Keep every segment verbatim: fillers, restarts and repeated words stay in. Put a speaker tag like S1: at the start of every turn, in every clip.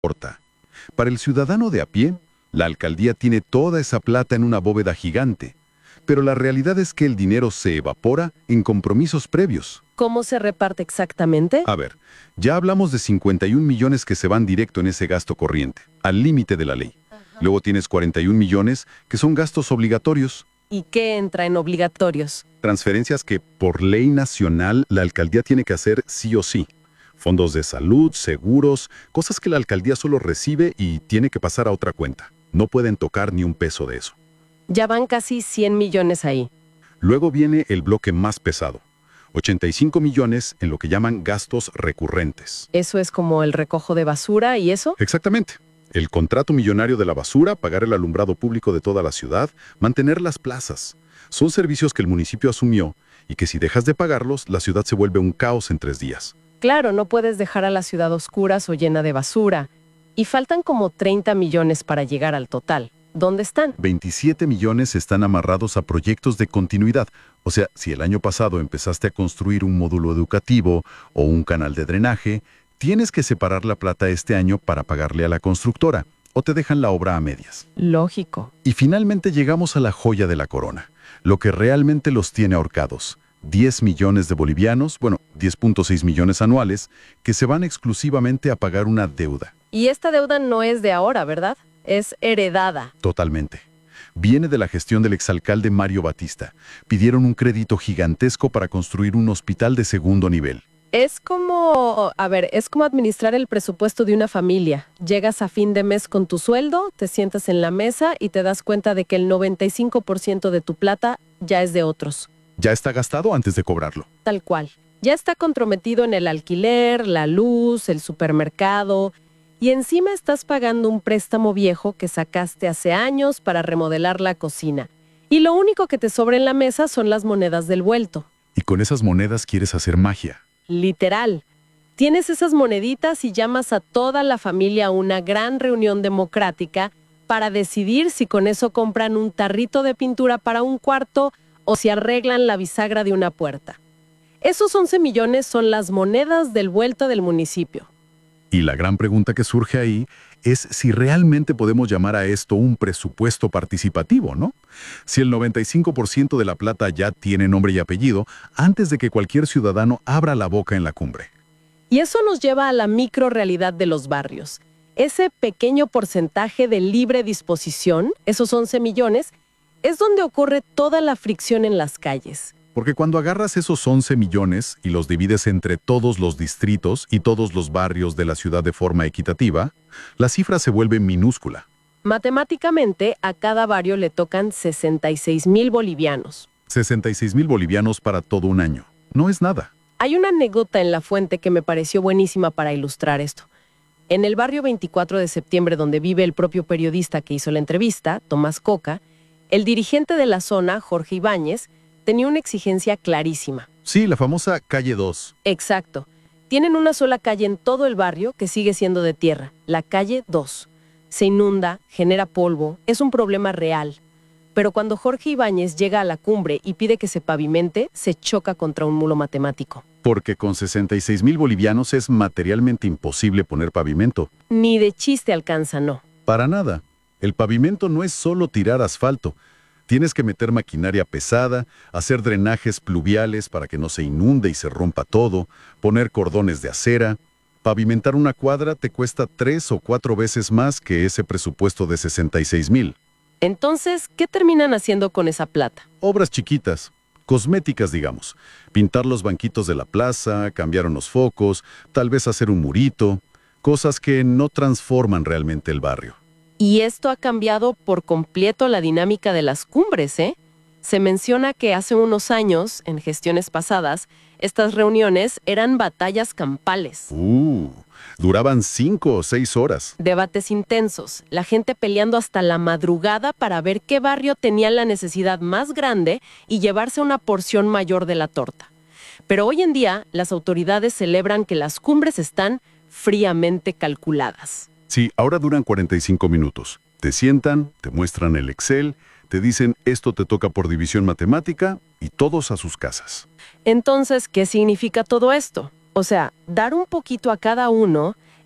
S1: importa. Para el ciudadano de a pie, la alcaldía tiene toda esa plata en una bóveda gigante, pero la realidad es que el dinero se evapora en compromisos previos.
S2: ¿Cómo se reparte exactamente?
S1: A ver, ya hablamos de cincuenta y un millones que se van directo en ese gasto corriente, al límite de la ley. Luego tienes cuarenta y un millones que son gastos obligatorios.
S2: ¿Y qué entra en obligatorios?
S1: Transferencias que por ley nacional la alcaldía tiene que hacer sí o sí. Fondos de salud, seguros, cosas que la alcaldía solo recibe y tiene que pasar a otra cuenta. No pueden tocar ni un peso de eso.
S2: Ya van casi cien millones ahí.
S1: Luego viene el bloque más pesado. ochenta y cinco millones en lo que llaman gastos recurrentes.
S2: ¿Eso es como el recojo de basura y eso?
S1: Exactamente. El contrato millonario de la basura, pagar el alumbrado público de toda la ciudad, mantener las plazas. Son servicios que el municipio asumió y que si dejas de pagarlos, la ciudad se vuelve un caos en tres días.
S2: Claro, no puedes dejar a la ciudad oscuras o llena de basura. Y faltan como treinta millones para llegar al total. ¿Dónde están?
S1: veintisiete millones están amarrados a proyectos de continuidad. O sea, si el año pasado empezaste a construir un módulo educativo o un canal de drenaje, tienes que separar la plata este año para pagarle a la constructora, o te dejan la obra a medias.
S2: Lógico.
S1: Y finalmente llegamos a la joya de la corona, lo que realmente los tiene ahorcados. diez millones de bolivianos, bueno, diez punto seis millones anuales, que se van exclusivamente a pagar una deuda.
S2: Y esta deuda no es de ahora, ¿verdad? Es heredada.
S1: Totalmente. Viene de la gestión del exalcalde Mario Batista. Pidieron un crédito gigantesco para construir un hospital de segundo nivel.
S2: Es como, a ver, es como administrar el presupuesto de una familia. Llegas a fin de mes con tu sueldo, te sientas en la mesa y te das cuenta de que el noventa y cinco por ciento de tu plata ya es de otros.
S1: Ya está gastado antes de cobrarlo.
S2: Tal cual. Ya está comprometido en el alquiler, la luz, el supermercado. Y encima estás pagando un préstamo viejo que sacaste hace años para remodelar la cocina. Y lo único que te sobra en la mesa son las monedas del vuelto.
S1: Y con esas monedas quieres hacer magia.
S2: Literal. Tienes esas moneditas y llamas a toda la familia a una gran reunión democrática para decidir si con eso compran un tarrito de pintura para un cuarto o si arreglan la bisagra de una puerta. Esos once millones son las monedas del vuelto del municipio.
S1: Y la gran pregunta que surge ahí es si realmente podemos llamar a esto un presupuesto participativo, ¿no? Si el noventa y cinco por ciento de la plata ya tiene nombre y apellido antes de que cualquier ciudadano abra la boca en la cumbre.
S2: Y eso nos lleva a la microrealidad de los barrios. Ese pequeño porcentaje de libre disposición, esos once millones, es donde ocurre toda la fricción en las calles.
S1: Porque cuando agarras esos once millones y los divides entre todos los distritos y todos los barrios de la ciudad de forma equitativa, la cifra se vuelve minúscula.
S2: Matemáticamente, a cada barrio le tocan sesenta y seis mil bolivianos.
S1: sesenta y seis mil bolivianos para todo un año. No es nada.
S2: Hay una anécdota en La Fuente que me pareció buenísima para ilustrar esto. En el barrio veinticuatro de septiembre, donde vive el propio periodista que hizo la entrevista, Tomás Coca, el dirigente de la zona, Jorge Ibáñez, tenía una exigencia clarísima.
S1: Sí, la famosa calle dos.
S2: Exacto. Tienen una sola calle en todo el barrio que sigue siendo de tierra, la calle dos. Se inunda, genera polvo, es un problema real. Pero cuando Jorge Ibáñez llega a la cumbre y pide que se pavimente, se choca contra un mulo matemático.
S1: Porque con sesenta y seis mil bolivianos es materialmente imposible poner pavimento.
S2: Ni de chiste alcanza, no.
S1: Para nada. El pavimento no es solo tirar asfalto. Tienes que meter maquinaria pesada, hacer drenajes pluviales para que no se inunde y se rompa todo, poner cordones de acera. Pavimentar una cuadra te cuesta tres o cuatro veces más que ese presupuesto de sesenta y seis mil.
S2: Entonces, ¿qué terminan haciendo con esa plata?
S1: Obras chiquitas, cosméticas, digamos. Pintar los banquitos de la plaza, cambiar unos focos, tal vez hacer un murito. Cosas que no transforman realmente el barrio.
S2: Y esto ha cambiado por completo la dinámica de las cumbres, ¿eh? Se menciona que hace unos años, en gestiones pasadas, estas reuniones eran batallas campales.
S1: Uh, duraban cinco o seis horas.
S2: Debates intensos, la gente peleando hasta la madrugada para ver qué barrio tenía la necesidad más grande y llevarse una porción mayor de la torta. Pero hoy en día, las autoridades celebran que las cumbres están fríamente calculadas.
S1: Sí, ahora duran cuarenta y cinco minutos. Te sientan, te muestran el Excel, te dicen esto te toca por división matemática y todos a sus casas.
S2: Entonces, ¿qué significa todo esto? O sea, dar un poquito a cada uno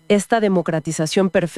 S2: esta democratización perfecta